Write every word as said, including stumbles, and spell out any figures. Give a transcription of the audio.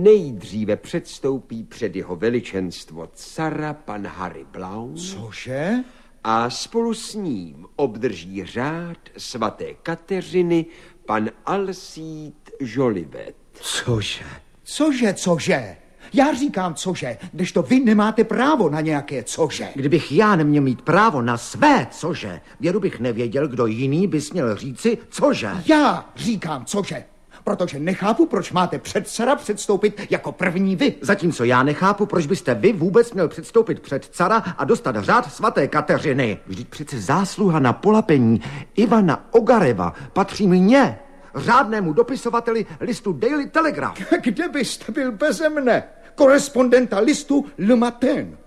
nejdříve předstoupí před jeho veličenstvo cara pan Harry Blount. Cože? A spolu s ním obdrží řád svaté Kateřiny pan Alcide Jolivet. Cože? Cože, cože? Já říkám cože, kdežto vy nemáte právo na nějaké cože. Kdybych já neměl mít právo na své cože, věru bych nevěděl, kdo jiný by směl říci cože. Já říkám cože, protože nechápu, proč máte před cara předstoupit jako první vy. Zatímco já nechápu, proč byste vy vůbec měl předstoupit před cara a dostat řád svaté Kateřiny. Vždyť přece zásluha na polapení Ivana Ogareva patří mně, řádnému dopisovateli listu Daily Telegraph. Kde byste byl beze mne? Korespondenta listu Le Matin.